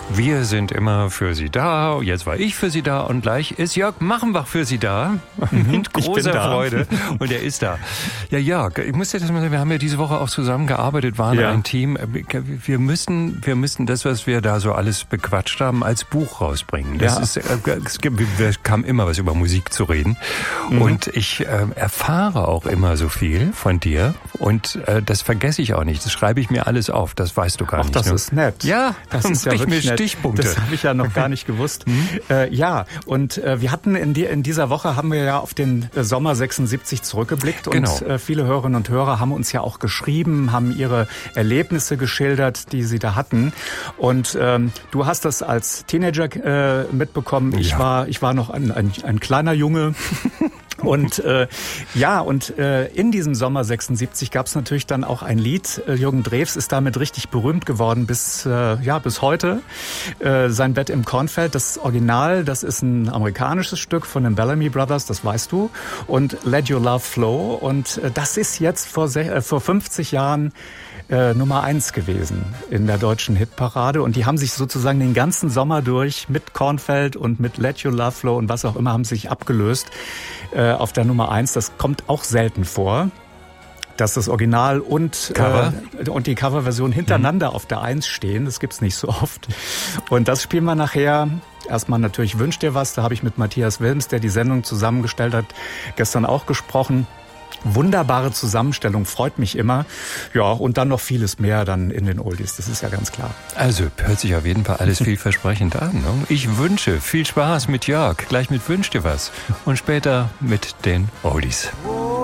Wir sind immer für Sie da. Jetzt war ich für Sie da und gleich ist Jörg Machenbach für Sie da. Mit großer Freude. Und er ist da. Ja, Jörg, ich muss dir das mal sagen, wir haben ja diese Woche auch zusammengearbeitet, waren ein Team. Wir müssen das, was wir da so alles bequatscht haben, als Buch rausbringen. Es kam immer was über Musik zu reden. Und ich erfahre auch immer so viel von dir. Und das vergesse ich auch nicht. Das schreibe ich mir alles auf. Das weißt du gar nicht. Ach, das ist nett. Ja, das ist ja wirklich nett. Stichpunkte. Das habe ich ja noch gar nicht gewusst. Wir hatten in dieser Woche haben wir ja auf den Sommer 76 zurückgeblickt. Genau. Und viele Hörerinnen und Hörer haben uns ja auch geschrieben, haben ihre Erlebnisse geschildert, die sie da hatten. Und du hast das als Teenager mitbekommen. Ich war noch ein kleiner Junge. Und in diesem Sommer 76 gab es natürlich dann auch ein Lied. Jürgen Drews ist damit richtig berühmt geworden bis heute. Sein Bett im Kornfeld, das Original, das ist ein amerikanisches Stück von den Bellamy Brothers, das weißt du. Und Let Your Love Flow. Und das ist jetzt vor 50 Jahren Nummer 1 gewesen in der deutschen Hitparade. Und die haben sich sozusagen den ganzen Sommer durch mit Kornfeld und mit Let Your Love Flow und was auch immer haben sich abgelöst auf der Nummer 1. Das kommt auch selten vor, dass das Original und die Coverversion hintereinander auf der 1 stehen. Das gibt's nicht so oft. Und das spielen wir nachher. Erstmal natürlich Wünsch dir was. Da habe ich mit Matthias Wilms, der die Sendung zusammengestellt hat, gestern auch gesprochen. Wunderbare Zusammenstellung, freut mich immer. Ja, und dann noch vieles mehr dann in den Oldies, das ist ja ganz klar. Also, hört sich auf jeden Fall alles vielversprechend an. Ne? Ich wünsche viel Spaß mit Jörg, gleich mit Wünsch dir was und später mit den Oldies.